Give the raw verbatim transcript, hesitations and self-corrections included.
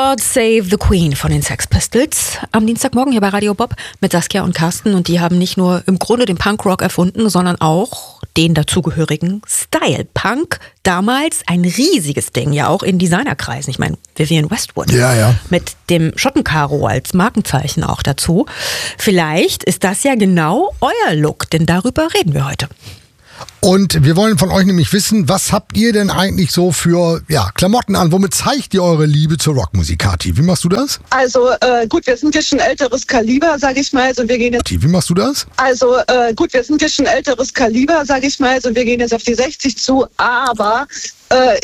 God Save the Queen von den Sex Pistols. Am Dienstagmorgen hier bei Radio Bob mit Saskia und Carsten. Und die haben nicht nur im Grunde den Punkrock erfunden, sondern auch den dazugehörigen Style. Punk, damals ein riesiges Ding, ja auch in Designerkreisen. Ich meine, Vivienne Westwood. Ja, ja. Mit dem Schottenkaro als Markenzeichen auch dazu. Vielleicht ist das ja genau euer Look, denn darüber reden wir heute. Und wir wollen von euch nämlich wissen, was habt ihr denn eigentlich so für ja, Klamotten an? Womit zeigt ihr eure Liebe zur Rockmusik, Kathi? Wie machst du das? Also äh, gut, wir sind jetzt schon älteres Kaliber, sag ich mal. Also wir gehen jetzt. Kathi, wie machst du das? Also äh, gut, wir sind jetzt schon älteres Kaliber, sag ich mal. Also wir gehen jetzt auf die sechzig zu, aber äh,